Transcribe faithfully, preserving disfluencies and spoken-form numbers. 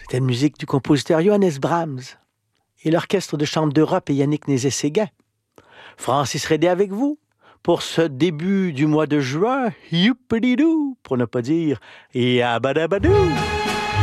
C'était une musique du compositeur Johannes Brahms et l'Orchestre de chambre d'Europe et Yannick Nézet-Séguin. Francis Redé avec vous pour ce début du mois de juin. Youpididou, pour ne pas dire Yabadabadou.